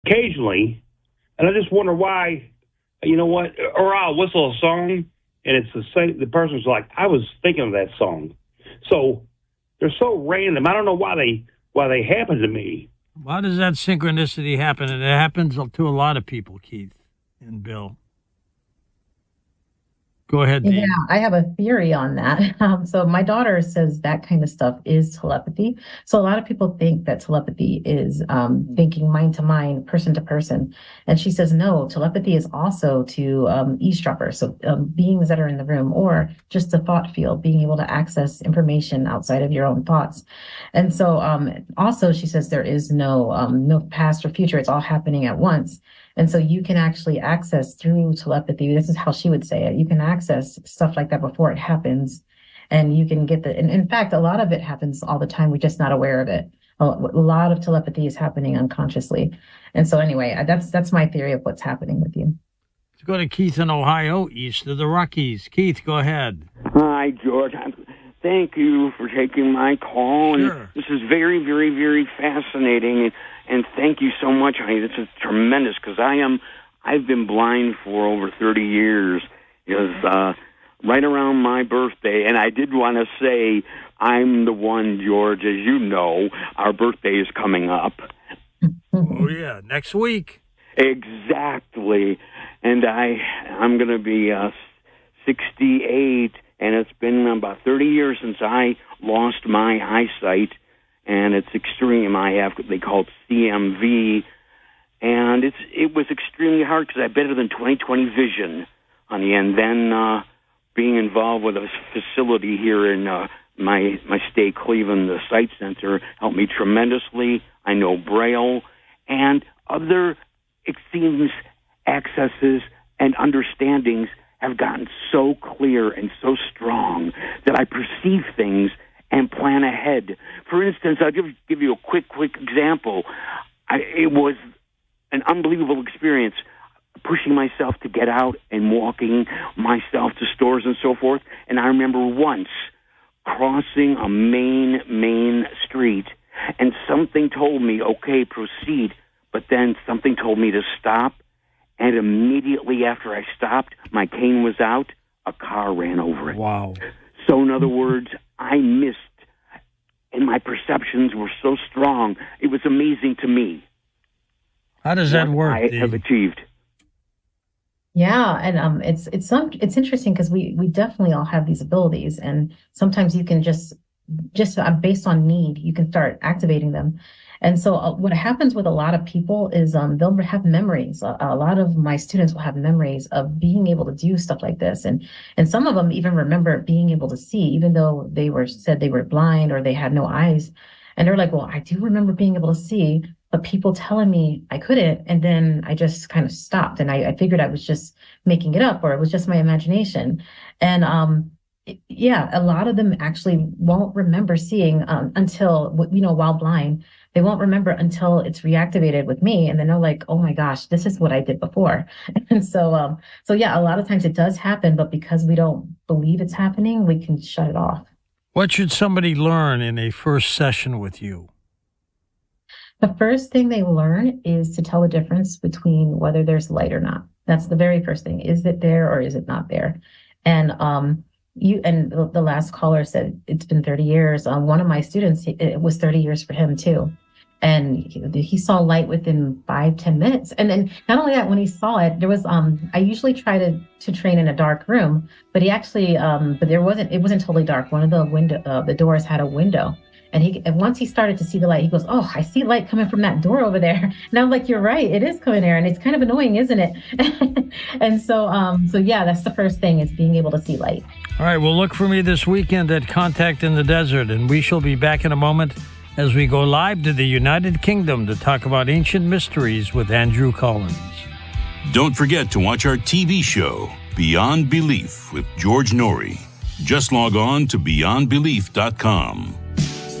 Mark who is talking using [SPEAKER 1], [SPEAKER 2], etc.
[SPEAKER 1] occasionally, and I just wonder why. You know what? Or I'll whistle a song, and it's the same. The person's like, I was thinking of that song. So they're so random. I don't know why they happen to me.
[SPEAKER 2] Why does that synchronicity happen? And it happens to a lot of people, Keith and Bill. Go ahead, Dee.
[SPEAKER 3] Yeah, I have a theory on that. So my daughter says that kind of stuff is telepathy. So a lot of people think that telepathy is thinking mind to mind, person to person. And she says, no, telepathy is also to eavesdroppers. So beings that are in the room, or just the thought field, being able to access information outside of your own thoughts. And so also she says there is no past or future. It's all happening at once. And so you can actually access through telepathy. This is how she would say it. You can access stuff like that before it happens. And you can get and in fact, a lot of it happens all the time. We're just not aware of it. A lot of telepathy is happening unconsciously. And so anyway, that's my theory of what's happening with you.
[SPEAKER 2] Let's go to Keith in Ohio, east of the Rockies. Keith, go ahead.
[SPEAKER 4] Hi, George. Thank you for taking my call.
[SPEAKER 2] Sure.
[SPEAKER 4] And this is very, very, very fascinating. And thank you so much, honey. This is tremendous because I've been blind for over 30 years. It was right around my birthday, and I did want to say I'm the one, George, as you know, our birthday is coming up.
[SPEAKER 2] Oh, yeah, next week.
[SPEAKER 4] Exactly. And I'm going to be 68, and it's been about 30 years since I lost my eyesight. And it's extreme. I have what they call CMV, and it was extremely hard because I had better than 20/20 vision, honey. And then being involved with a facility here in my state, Cleveland, the Sight Center, helped me tremendously. I know Braille and other, it seems, accesses and understandings have gotten so clear and so strong that I perceive things and plan ahead. For instance, I'll give you a quick example. It was an unbelievable experience pushing myself to get out and walking myself to stores and so forth. And I remember once crossing a main street, and something told me, okay, proceed. But then something told me to stop, and immediately after I stopped, my cane was out, a car ran over it.
[SPEAKER 2] Wow.
[SPEAKER 4] So in other words, I missed, and my perceptions were so strong. It was amazing to me.
[SPEAKER 2] How does that work?
[SPEAKER 4] I have achieved.
[SPEAKER 3] Yeah, and it's interesting because we definitely all have these abilities, and sometimes you can just based on need, you can start activating them. And so what happens with a lot of people is they'll have memories. A lot of my students will have memories of being able to do stuff like this. And some of them even remember being able to see, even though they said they were blind or they had no eyes. And they're like, well, I do remember being able to see, but people telling me I couldn't. And then I just kind of stopped. And I figured I was just making it up, or it was just my imagination. And yeah, a lot of them actually won't remember seeing until, while blind. They won't remember until it's reactivated with me. And then they're like, oh my gosh, this is what I did before. And so yeah, a lot of times it does happen, but because we don't believe it's happening, we can shut it off.
[SPEAKER 2] What should somebody learn in a first session with you?
[SPEAKER 3] The first thing they learn is to tell the difference between whether there's light or not. That's the very first thing. Is it there or is it not there? And the last caller said it's been 30 years. One of my students, it was 30 years for him too. And he saw light within 5-10 minutes. And then not only that, when he saw it, there was, I usually try to train in a dark room, but he actually, but it wasn't totally dark. One of the doors had a window. And once he started to see the light, he goes, oh, I see light coming from that door over there. And I'm like, you're right. It is coming there. And it's kind of annoying, isn't it? And so yeah, that's the first thing, is being able to see light.
[SPEAKER 2] All right. Well, look for me this weekend at Contact in the Desert, and we shall be back in a moment as we go live to the United Kingdom to talk about ancient mysteries with Andrew Collins.
[SPEAKER 5] Don't forget to watch our TV show, Beyond Belief, with George Norrie. Just log on to beyondbelief.com.